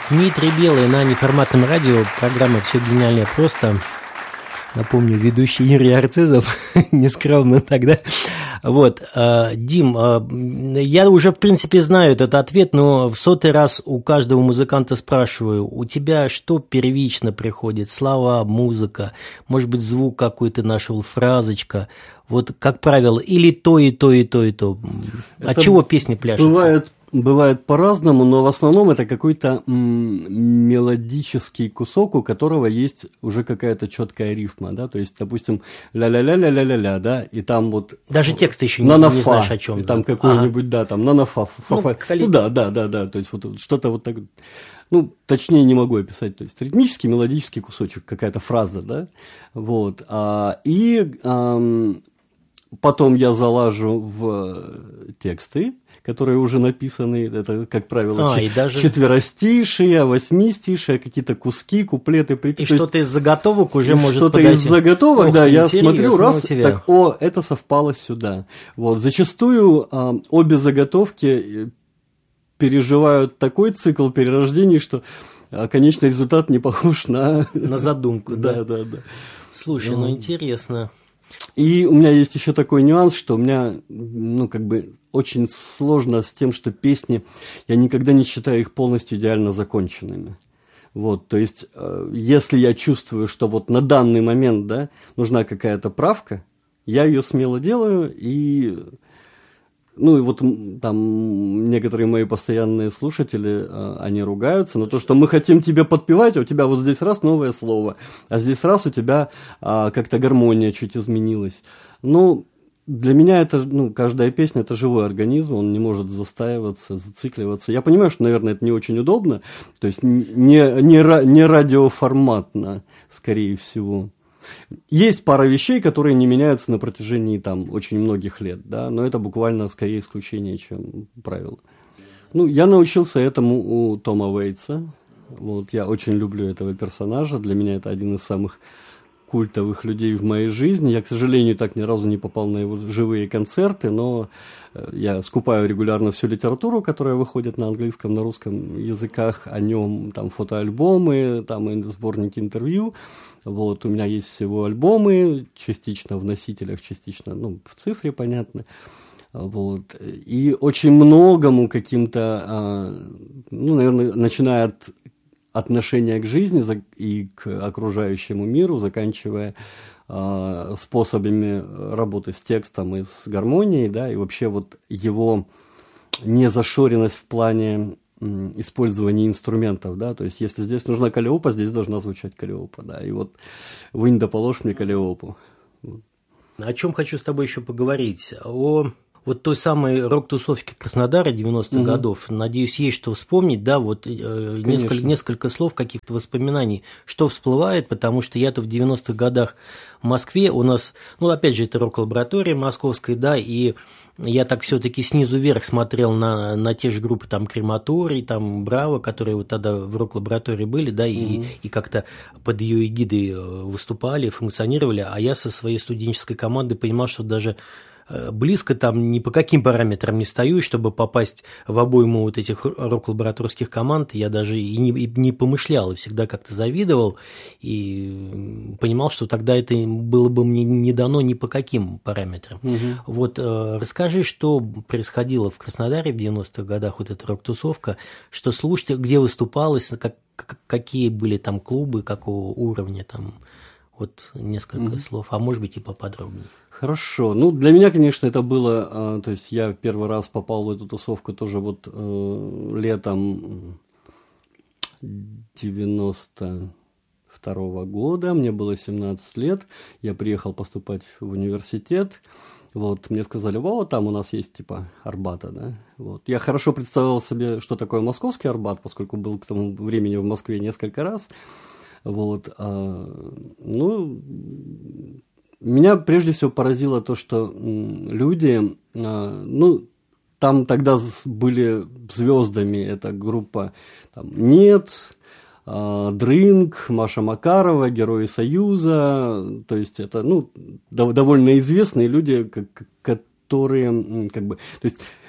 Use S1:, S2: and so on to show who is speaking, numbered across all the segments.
S1: Дмитрий Белый на неформатном радио, программа «Все гениальное просто». Напомню, ведущий Юрий Арцизов, нескромно тогда. Вот, Дим, я уже, в принципе, знаю этот ответ, но в 100-й раз у каждого музыканта спрашиваю, у тебя что первично приходит? Слова, музыка, может быть, звук какой-то нашел, фразочка? Вот, как правило, или то, и то, и то, и то. От чего песни пляшутся?
S2: Бывает по-разному, но в основном это какой-то мелодический кусок, у которого есть уже какая-то четкая рифма, да, то есть, допустим, ля-ля-ля-ля-ля-ля-ля, да, и там вот...
S1: Даже текст еще не знаешь о чем.
S2: И там какой-нибудь, да, там на-на-фа, фа-фа, да, то есть, вот что-то вот так, ну, точнее не могу описать, то есть, ритмический, мелодический кусочек, какая-то фраза, да, вот, потом я залажу в тексты, которые уже написаны, это, как правило, четверостишие, восьмистишие, какие-то куски, куплеты, припевы.
S1: И что-то из заготовок уже может подойти.
S2: Что-то из заготовок, да, я смотрю, раз, так, это совпало сюда. Вот, зачастую обе заготовки переживают такой цикл перерождений, что конечный результат не похож на
S1: задумку, да?
S2: Да.
S1: Слушай, ну интересно.
S2: И у меня есть еще такой нюанс, что у меня, очень сложно с тем, что песни, я никогда не считаю их полностью идеально законченными. Вот, то есть, если я чувствую, что вот на данный момент, да, нужна какая-то правка, я ее смело делаю, и вот там некоторые мои постоянные слушатели, они ругаются на то, что мы хотим тебе подпевать, а у тебя вот здесь раз новое слово, а здесь раз у тебя как-то гармония чуть изменилась. Для меня это, каждая песня – это живой организм, он не может застаиваться, зацикливаться. Я понимаю, что, наверное, это не очень удобно, то есть не радиоформатно, скорее всего. Есть пара вещей, которые не меняются на протяжении очень многих лет, да, но это буквально скорее исключение, чем правило. Я научился этому у Тома Уэйтса. Вот, я очень люблю этого персонажа, для меня это один из самых культовых людей в моей жизни. Я, к сожалению, так ни разу не попал на его живые концерты, но я скупаю регулярно всю литературу, которая выходит на английском, на русском языках, о нем, фотоальбомы, и сборники интервью. Вот, у меня есть всего альбомы, частично в носителях, частично, в цифре, понятно. Вот, и очень многому каким-то, наверное, начиная от отношения к жизни и к окружающему миру, заканчивая способами работы с текстом и с гармонией, да, и вообще вот его незашоренность в плане использования инструментов, да, то есть если здесь нужна калиопа, здесь должна звучать калиопа, да, и вот вынь да положь мне калиопу.
S1: О чем хочу с тобой еще поговорить? О вот той самой рок-тусовке Краснодара 90-х годов. Надеюсь, есть что вспомнить, да, вот несколько слов, каких-то воспоминаний, что всплывает, потому что я-то в 90-х годах в Москве, у нас, опять же, это рок-лаборатория московская, да, и я так все-таки снизу вверх смотрел на те же группы, Крематорий, Браво, которые вот тогда в рок-лаборатории были, да, и как-то под ее эгидой выступали, функционировали, а я со своей студенческой командой понимал, что даже близко ни по каким параметрам не стою, чтобы попасть в обойму вот этих рок-лабораторских команд, я даже и не помышлял, и всегда как-то завидовал, и понимал, что тогда это было бы мне не дано ни по каким параметрам. Вот расскажи, что происходило в Краснодаре в 90-х годах, вот эта рок-тусовка, что слушайте, где выступалось, какие были там клубы, какого уровня там, вот несколько слов, а может быть и поподробнее.
S2: Хорошо. Для меня, конечно, это было... То есть, я первый раз попал в эту тусовку тоже вот летом 92-го года. Мне было 17 лет. Я приехал поступать в университет. Вот, мне сказали, там у нас есть, Арбата, да. Вот. Я хорошо представлял себе, что такое московский Арбат, поскольку был к тому времени в Москве несколько раз. Вот. Меня прежде всего поразило то, что люди, там тогда были звездами, эта группа «Нет», Дрынк, Маша Макарова, Герои Союза, то есть это довольно известные люди, которые, то есть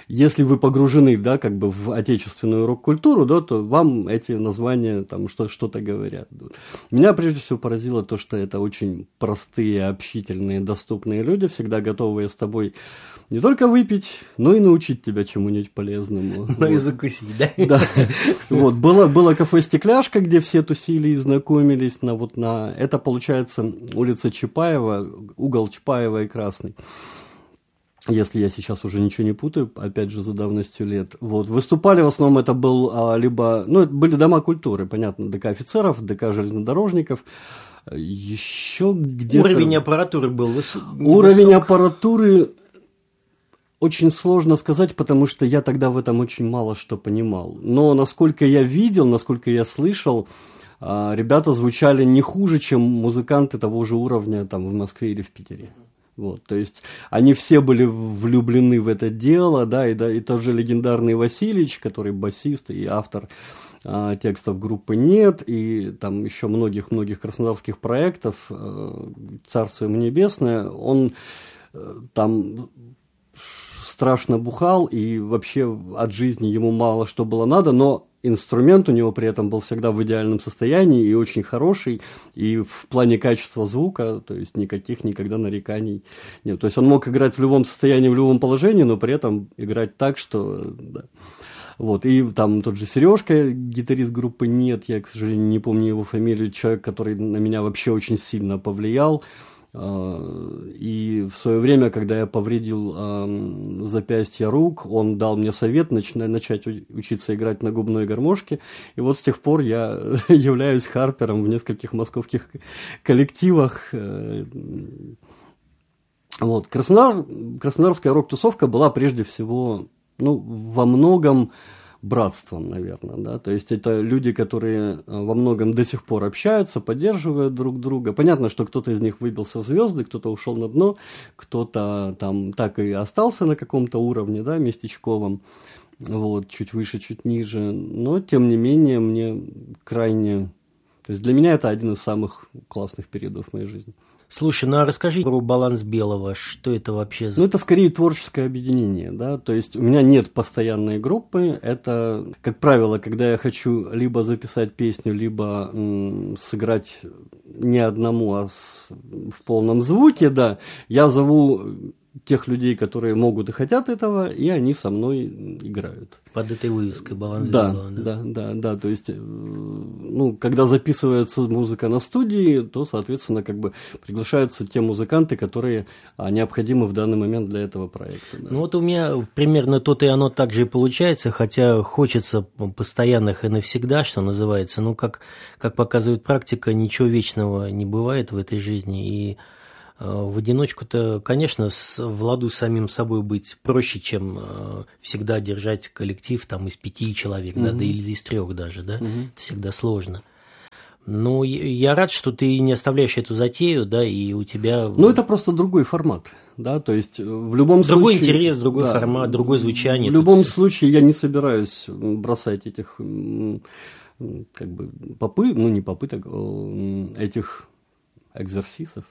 S2: если вы погружены, да, как бы в отечественную рок-культуру, да, то вам эти названия там что-то говорят. Меня прежде всего поразило то, что это очень простые, общительные, доступные люди, всегда готовые с тобой не только выпить, но и научить тебя чему-нибудь полезному.
S1: Ну и закусить, да?
S2: Да. Вот, было кафе «Стекляшка», где все тусили и знакомились. Это, получается, улица Чапаева, угол Чапаева и Красный. Если я сейчас уже ничего не путаю, опять же, за давностью лет. Вот. Выступали в основном, это был либо... Ну, это были дома культуры, понятно, ДК офицеров, ДК железнодорожников. Еще где-то...
S1: Уровень аппаратуры был высок?
S2: Уровень аппаратуры очень сложно сказать, потому что я тогда в этом очень мало что понимал. Но насколько я видел, насколько я слышал, ребята звучали не хуже, чем музыканты того же уровня там, в Москве или в Питере. Вот, то есть они все были влюблены в это дело, да, и тот же легендарный Васильевич, который басист и автор текстов группы «Нет», и там еще многих краснодарских проектов, царство ему небесное, он там страшно бухал, и вообще от жизни ему мало что было надо, но инструмент у него при этом был всегда в идеальном состоянии и очень хороший, и в плане качества звука, то есть никаких никогда нареканий нет. То есть он мог играть в любом состоянии, в любом положении, но при этом играть так, что... Да. Вот, и там тот же Сережка, гитарист группы «Нет», я, к сожалению, не помню его фамилию, человек, который на меня вообще очень сильно повлиял. И в свое время, когда я повредил запястье рук, он дал мне совет начать учиться играть на губной гармошке. И вот с тех пор я являюсь харпером в нескольких московских коллективах. Вот. Краснодарская рок-тусовка была прежде всего, во многом братством, наверное, да, то есть это люди, которые во многом до сих пор общаются, поддерживают друг друга. Понятно, что кто-то из них выбился в звезды, кто-то ушел на дно, кто-то там так и остался на каком-то уровне, да, местечковом, вот, чуть выше, чуть ниже, но, тем не менее, мне крайне... То есть для меня это один из самых классных периодов в моей жизни.
S1: Слушай, а расскажи про «Баланс Белого», что это вообще за...
S2: это скорее творческое объединение, да, то есть у меня нет постоянной группы, это, как правило, когда я хочу либо записать песню, либо сыграть не одному, а в полном звуке, да, я зову тех людей, которые могут и хотят этого, и они со мной играют.
S1: Под этой вывеской «Баланс Белого»,
S2: да, то есть, когда записывается музыка на студии, то, соответственно, как бы приглашаются те музыканты, которые необходимы в данный момент для этого проекта. Да.
S1: Вот у меня примерно то-то и оно так же и получается, хотя хочется постоянных и навсегда, что называется, как показывает практика, ничего вечного не бывает в этой жизни, и в одиночку-то, конечно, в ладу с самим собой быть проще, чем всегда держать коллектив там, из 5 человек, да или из 3 даже, да, это всегда сложно. Но я рад, что ты не оставляешь эту затею, да, и у тебя...
S2: это просто другой формат, да, то есть в любом случае...
S1: Другой интерес, другой формат, другое звучание.
S2: В любом случае я не собираюсь бросать этих, этих... экзерсисов.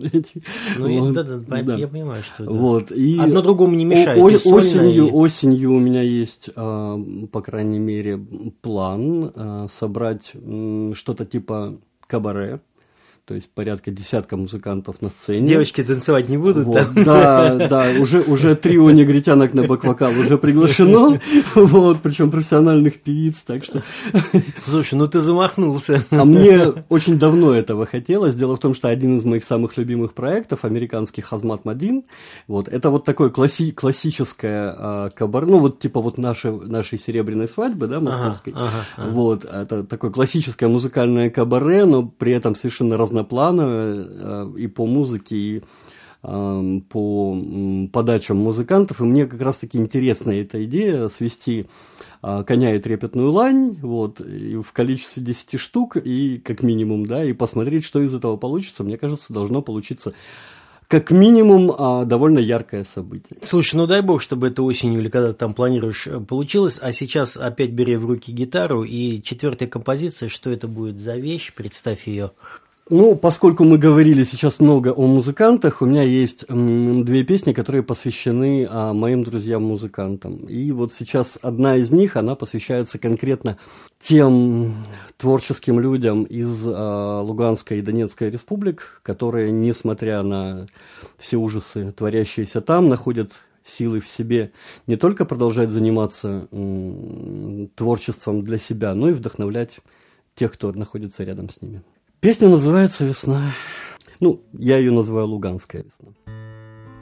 S1: Я понимаю, что да.
S2: Вот. И
S1: одно другому не мешает.
S2: Осенью у меня есть, по крайней мере, план собрать что-то типа кабаре. То есть порядка 10 музыкантов на сцене.
S1: Девочки танцевать не будут?
S2: Вот, да, уже трио негритянок на бэк-вокал уже приглашено, вот, причем профессиональных певиц, так что...
S1: Слушай, ты замахнулся.
S2: А мне очень давно этого хотелось. Дело в том, что один из моих самых любимых проектов, американский Hazmat Madin, вот, это вот такое классическое кабаре, нашей серебряной свадьбы, да, московской. Вот, это такое классическое музыкальное кабаре, но при этом совершенно разноплановое и по музыке, и по подачам музыкантов, и мне как раз-таки интересна эта идея свести коня и трепетную лань, вот, и в количестве 10 штук, и как минимум, да, и посмотреть, что из этого получится. Мне кажется, должно получиться как минимум довольно яркое событие.
S1: Слушай, дай бог, чтобы это осенью или когда ты там планируешь получилось, а сейчас опять бери в руки гитару, и 4-я композиция, что это будет за вещь, представь ее.
S2: Ну, поскольку мы говорили сейчас много о музыкантах, у меня есть две песни, которые посвящены моим друзьям-музыкантам. И вот сейчас одна из них, она посвящается конкретно тем творческим людям из Луганской и Донецкой республик, которые, несмотря на все ужасы, творящиеся там, находят силы в себе не только продолжать заниматься творчеством для себя, но и вдохновлять тех, кто находится рядом с ними. Песня называется «Весна». Ну, я ее называю «Луганская весна».